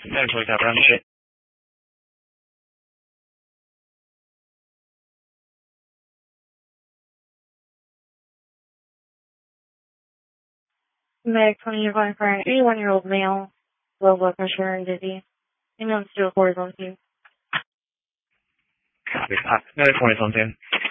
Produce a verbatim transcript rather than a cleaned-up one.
Medical exam around shit. Meg, twenty year going for an eighty-one year old male, low blood pressure and dizzy. Ambulance to a horizontal team. Copy. Ah, another horizontal team.